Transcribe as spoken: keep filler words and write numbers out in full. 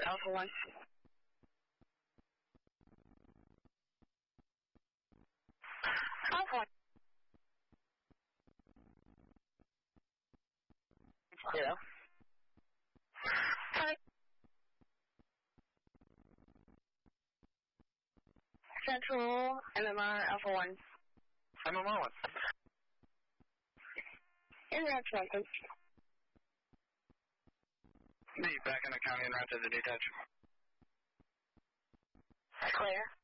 Alpha one. Alpha one. Zero. Hi. Central M M R Alpha one. M M R one. Internet please. The back in the county and route to the detach. Clear.